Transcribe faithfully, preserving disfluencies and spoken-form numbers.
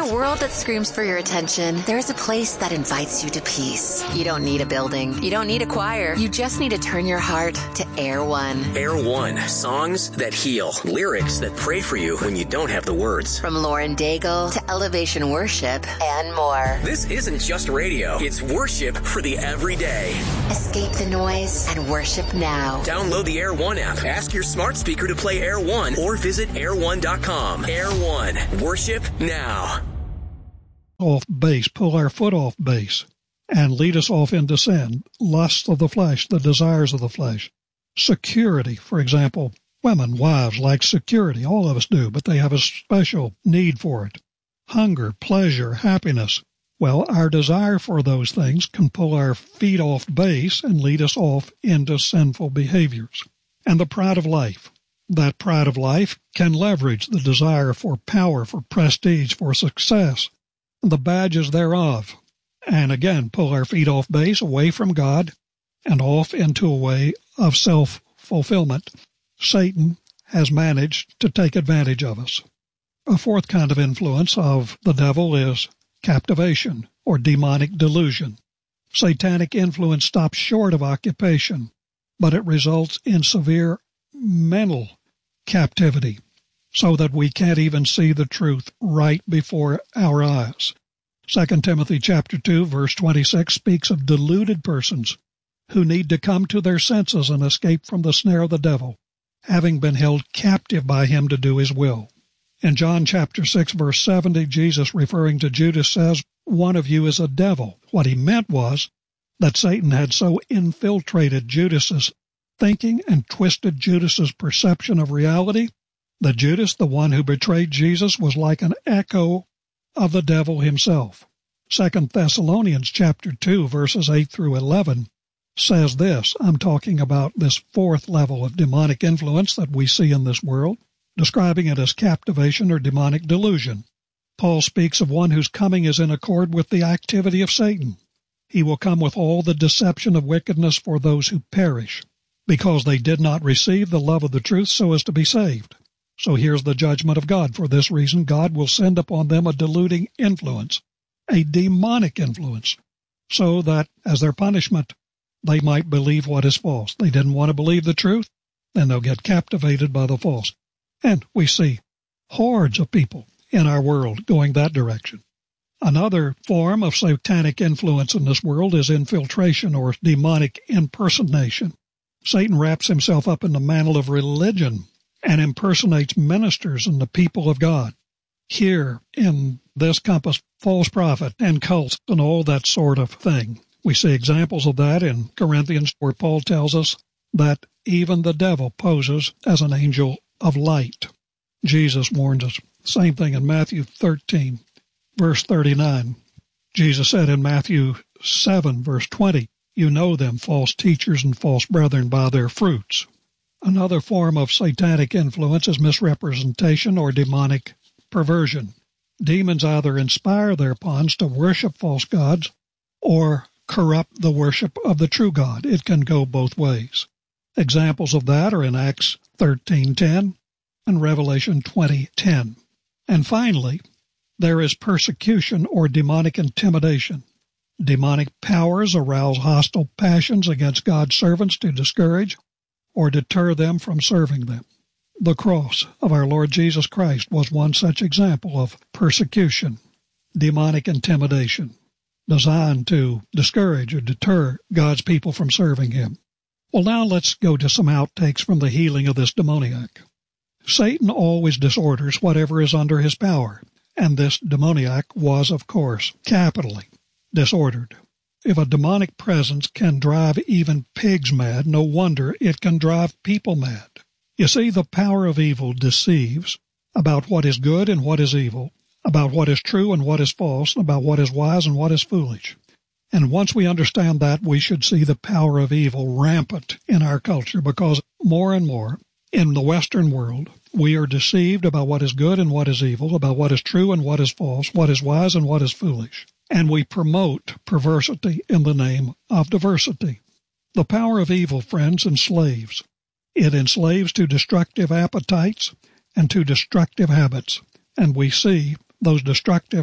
a world that screams for your attention, there's a place that invites you to peace. You don't need a building. You don't need a choir. You just need to turn your heart to Air One. Air One. Songs that heal. Lyrics that pray for you when you don't have the words. From Lauren Daigle to Elevation Worship and more. This isn't just radio. It's worship for the everyday. Escape the noise and worship now. Download the Air One app. Ask your smart speaker to play Air One or visit air one dot com. Air One. Worship now. Off base, pull our foot off base, and lead us off into sin, lusts of the flesh, the desires of the flesh. Security, for example, women, wives like security. All of us do, but they have a special need for it. Hunger, pleasure, happiness. Well, our desire for those things can pull our feet off base and lead us off into sinful behaviors. And the pride of life. That pride of life can leverage the desire for power, for prestige, for success, the badges thereof, and again pull our feet off base, away from God, and off into a way of self-fulfillment. Satan has managed to take advantage of us. A fourth kind of influence of the devil is captivation or demonic delusion. Satanic influence stops short of occupation, but it results in severe mental captivity, so that we can't even see the truth right before our eyes. Second Timothy chapter two, verse twenty-six speaks of deluded persons who need to come to their senses and escape from the snare of the devil, having been held captive by him to do his will. In John chapter six, verse seventy, Jesus, referring to Judas, says, "One of you is a devil." What he meant was that Satan had so infiltrated Judas's thinking and twisted Judas's perception of reality that Judas, the one who betrayed Jesus, was like an echo of the devil himself. Second Thessalonians chapter two, verses eight through eleven says this. I'm talking about this fourth level of demonic influence that we see in this world, describing it as captivation or demonic delusion. Paul speaks of one whose coming is in accord with the activity of Satan. He will come with all the deception of wickedness for those who perish, because they did not receive the love of the truth so as to be saved. So here's the judgment of God. For this reason, God will send upon them a deluding influence, a demonic influence, so that as their punishment, they might believe what is false. They didn't want to believe the truth, then they'll get captivated by the false. And we see hordes of people in our world going that direction. Another form of satanic influence in this world is infiltration or demonic impersonation. Satan wraps himself up in the mantle of religion and impersonates ministers and the people of God. Here in this compass, false prophet and cults and all that sort of thing. We see examples of that in Corinthians, where Paul tells us that even the devil poses as an angel of light. Jesus warns us. Same thing in Matthew thirteen, verse thirty-nine. Jesus said in Matthew seven, verse twenty, "You know them, false teachers and false brethren, by their fruits." Another form of satanic influence is misrepresentation or demonic perversion. Demons either inspire their pawns to worship false gods or corrupt the worship of the true God. It can go both ways. Examples of that are in Acts thirteen ten and Revelation twenty ten. And finally, there is persecution or demonic intimidation. Demonic powers arouse hostile passions against God's servants to discourage or deter them from serving them. The cross of our Lord Jesus Christ was one such example of persecution, demonic intimidation, designed to discourage or deter God's people from serving Him. Well, now let's go to some outtakes from the healing of this demoniac. Satan always disorders whatever is under his power, and this demoniac was, of course, capitally disordered. If a demonic presence can drive even pigs mad, no wonder it can drive people mad. You see, the power of evil deceives about what is good and what is evil, about what is true and what is false, about what is wise and what is foolish. And once we understand that, we should see the power of evil rampant in our culture, because more and more in the Western world, we are deceived about what is good and what is evil, about what is true and what is false, what is wise and what is foolish. And we promote perversity in the name of diversity. The power of evil, friends, enslaves. It enslaves to destructive appetites and to destructive habits. And we see those destructive